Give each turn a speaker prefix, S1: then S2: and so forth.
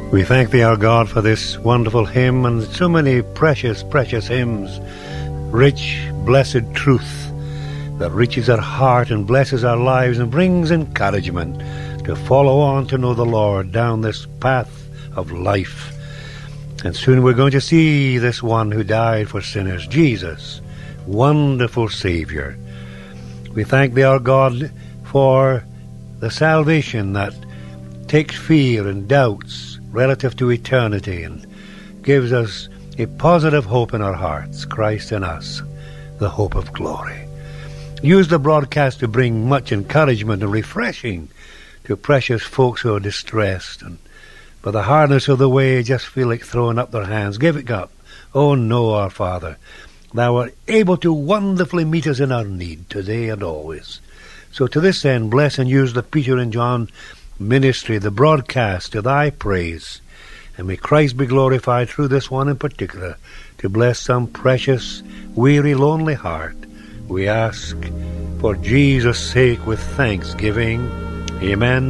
S1: We thank Thee, our God, for this wonderful hymn and so many precious, precious hymns. Rich, blessed truth that reaches our heart and blesses our lives and brings encouragement to follow on to know the Lord down this path of life. And soon we're going to see this one who died for sinners, Jesus, wonderful Savior. We thank Thee, our God, for the salvation that takes fear and doubts relative to eternity and gives us a positive hope in our hearts, Christ in us, the hope of glory. Use the broadcast to bring much encouragement and refreshing to precious folks who are distressed and for the hardness of the way just feel like throwing up their hands. Give it up. Oh no, our Father, Thou art able to wonderfully meet us in our need today and always. So to this end, bless and use the Peter and John ministry, the broadcast, to Thy praise. And may Christ be glorified through this one in particular, to bless some precious, weary, lonely heart. We ask for Jesus' sake with thanksgiving. Amen.